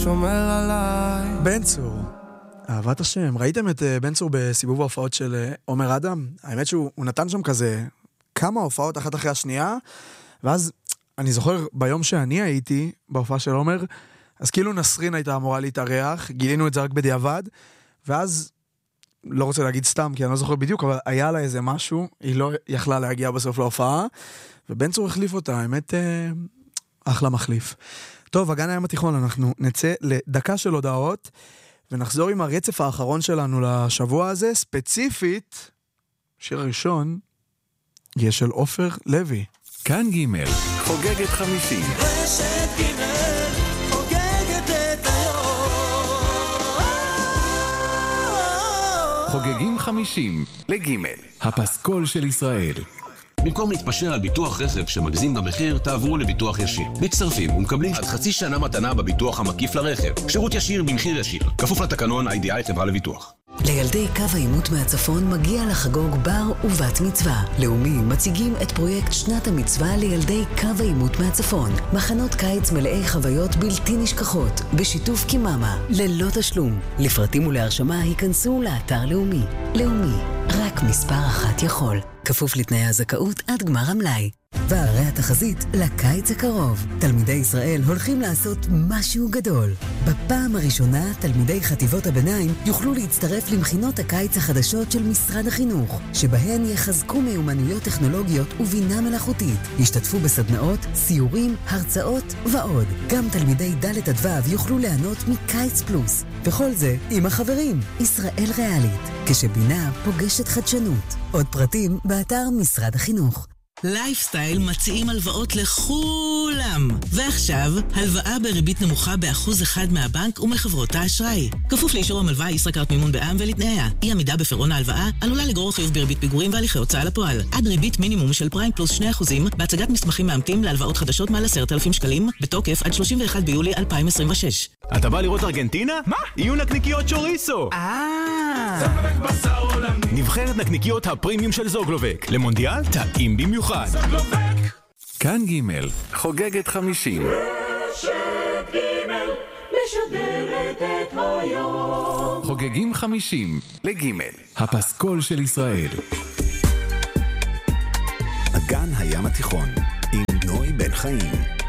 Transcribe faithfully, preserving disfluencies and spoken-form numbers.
שומר עליי. בן צור, אהבת השם. ראיתם את בן צור בסיבוב ההופעות של עומר אדם? האמת שהוא נתן שם כזה כמה הופעות אחת אחרי השנייה, ואז אני זוכר ביום שאני הייתי בהופעה של עומר, אז כאילו נסרין הייתה אמורה להתארח, גילינו את זה רק בדיעבד, ואז לא רוצה להגיד סתם, כי אני לא זוכר בדיוק, אבל היה לה איזה משהו, היא לא יכלה להגיע בסוף להופעה, ובן צור החליף אותה, האמת, אחלה מחליף. טוב, הגן הים התיכון, אנחנו נצא לדקה של הודעות, ונחזור עם הרצף האחרון שלנו לשבוע הזה, ספציפית, שיר הראשון, יהיה של עופר לוי. כאן ג' חוגגת חמישים. רשת ג' חוגגת את היום. חוגגים חמישים לג' הפסקול של ישראל. במקום להתפשר על ביטוח רכב שמגזים במחיר, תעברו לביטוח ישיר. מצטרפים ומקבלים עד חצי שנה מתנה בביטוח המקיף לרכב. שירות ישיר במחיר ישיר. כפוף לתקנון איי די איי חברה לביטוח. לילדי קו העימות מהצפון מגיע לחגוג בר ובת מצווה. לאומי מציגים את פרויקט שנת המצווה לילדי קו העימות מהצפון. מחנות קיץ מלאי חוויות בלתי נשכחות, בשיתוף קיממה, ללא תשלום. לפרטים ולהרשמה היכנסו לאתר לאומי. לאומי, רק מספר אחת יכול. כפוף לתנאי הזכאות עד גמר המלאי. והרי התחזית לקיץ הקרוב. תלמידי ישראל הולכים לעשות משהו גדול. בפעם הראשונה, תלמידי חטיבות הביניים יוכלו להצטרף למכינות הקיץ החדשות של משרד החינוך, שבהן יחזקו מיומנויות טכנולוגיות ובינה מלאכותית. ישתתפו בסדנאות, סיורים, הרצאות ועוד. גם תלמידי ד' עד ו' יוכלו ליהנות מקיץ פלוס. וכל זה עם החברים. ישראל ריאלית, כשבינה פוגשת חדשנות. עוד פרטים באתר משרד החינוך. לייפסטייל מציעים הלוואות לכולם. ועכשיו, הלוואה בריבית נמוכה באחוז אחד מהבנק ומחברות האשראי. כפוף לאישור המלווה ישראכרט מימון בע"מ ולתנאיה. אי עמידה בפירעון ההלוואה עלולה לגרור חיוב בריבית פיגורים והליכי הוצאה לפועל. עד ריבית מינימום של פריים פלוס שני אחוזים בהצגת מסמכים מאמתים להלוואות חדשות מעל עשרת אלפים שקלים, בתוקף עד שלושים ואחד ביולי אלפיים עשרים ושש. אתה בא לראות ארגנטינה? מה? יהיו נקניקיות צ'וריסו. אה. זוגלובק בשר עולמי. נבחרת נקניקיות הפרימיום של זוגלובק. למונדיאל טעים במיוחד. זוגלובק. כאן ג' חוגגת חמישים. רשת ג' משדרת את היום. חוגגים חמישים לג' הפסקול של ישראל. אגן הים התיכון עם נוי בן חיים.